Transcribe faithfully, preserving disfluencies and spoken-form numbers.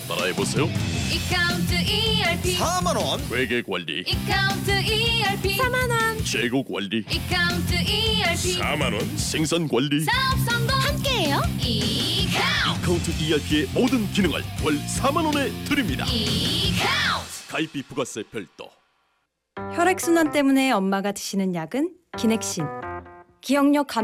따라해보세요. 이카운트 이알피 사만 원. 회계 관리, 이카운트 이알피 사만 원 재고 관리, 이카운트 이알피 사만 원. 생산 관리, 사업 성공 함께해요. 이카운트 카운트 이알피의 모든 기능을 월 사만 원에 드립니다. 이카운트 가입비 부가세 별도. 혈액순환 때문에 엄마가 드시는 약은 기넥신. 기억력 감